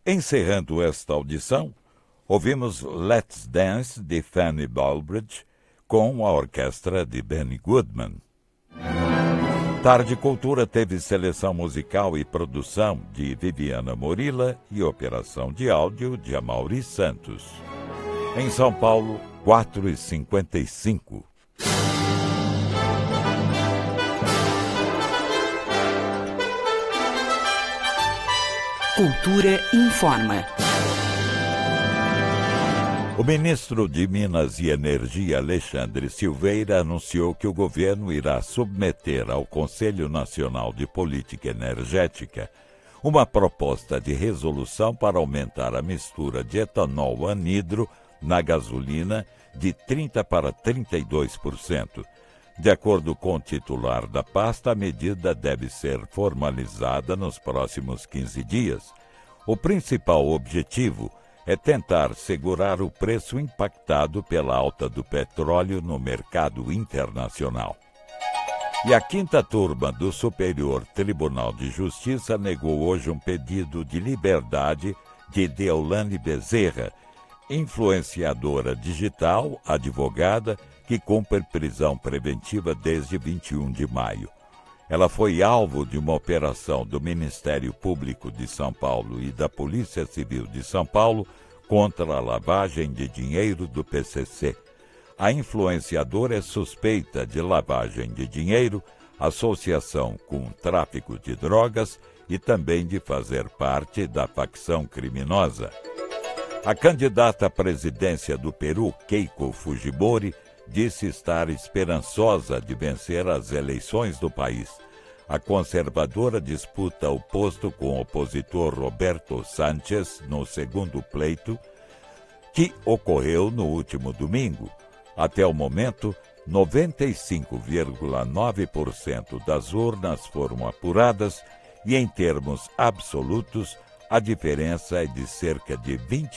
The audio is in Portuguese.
Encerrando esta audição, ouvimos Let's Dance, de Fanny Balbridge, com a orquestra de Benny Goodman. Tarde Cultura teve seleção musical e produção de Viviana Morilla e operação de áudio de Amaury Santos. Em São Paulo, 4h55. Cultura informa. O ministro de Minas e Energia, Alexandre Silveira, anunciou que o governo irá submeter ao Conselho Nacional de Política Energética uma proposta de resolução para aumentar a mistura de etanol anidro na gasolina de 30% para 32%. De acordo com o titular da pasta, a medida deve ser formalizada nos próximos 15 dias. O principal objetivo é tentar segurar o preço impactado pela alta do petróleo no mercado internacional. E a quinta turma do Superior Tribunal de Justiça negou hoje um pedido de liberdade de Deolane Bezerra, influenciadora digital, advogada, que cumpre prisão preventiva desde 21 de maio. Ela foi alvo de uma operação do Ministério Público de São Paulo e da Polícia Civil de São Paulo contra a lavagem de dinheiro do PCC. A influenciadora é suspeita de lavagem de dinheiro, associação com tráfico de drogas e também de fazer parte da facção criminosa. A candidata à presidência do Peru, Keiko Fujimori, disse estar esperançosa de vencer as eleições do país. A conservadora disputa o posto com o opositor Roberto Sánchez no segundo pleito, que ocorreu no último domingo. Até o momento, 95,9% das urnas foram apuradas e, em termos absolutos, a diferença é de cerca de 20